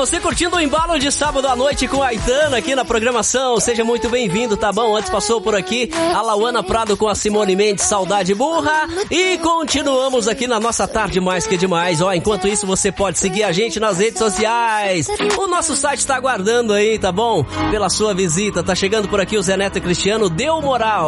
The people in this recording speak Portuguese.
você curtindo o embalo de sábado à noite com a Aitana aqui na programação. Seja muito bem-vindo, tá bom? Antes passou por aqui a Lauana Prado com a Simone Mendes, Saudade Burra. E continuamos aqui na nossa tarde mais que demais. Ó, enquanto isso, você pode seguir a gente nas redes sociais. O nosso site tá aguardando aí, tá bom? Pela sua visita. Tá chegando por aqui o Zé Neto e Cristiano. Deu moral.